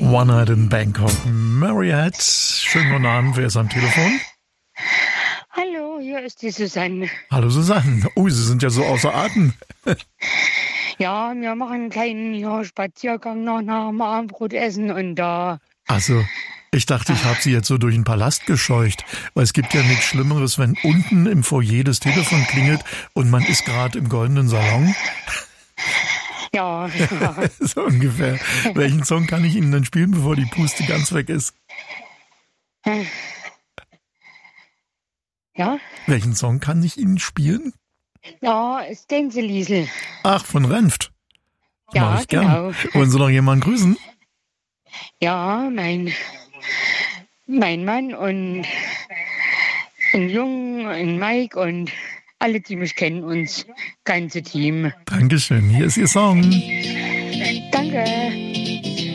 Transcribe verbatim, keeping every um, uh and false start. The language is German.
One Night in Bangkok. Marriott, schönen guten Abend, wer ist am Telefon? Hallo, hier ist die Susanne. Hallo Susanne. Oh, Sie sind ja so außer Atem. Ja, wir machen einen kleinen ja, Spaziergang noch nach dem Abendbrotessen und da... Also, ich dachte, ich habe Sie jetzt so durch den Palast gescheucht, weil es gibt ja nichts Schlimmeres, wenn unten im Foyer das Telefon klingelt und man ist gerade im goldenen Salon. Ja, ja. So ungefähr. Welchen Song kann ich Ihnen denn spielen, bevor die Puste ganz weg ist? Ja? Welchen Song kann ich Ihnen spielen? Ja, Stenzel-Liesel. Ach, von Renft. Das Ja, mach ich gern. genau. Wollen Sie noch jemanden grüßen? Ja, mein, mein Mann und ein Jungen, ein Mike und alle, die mich kennen, uns ganze Team. Dankeschön, hier ist Ihr Song. Danke.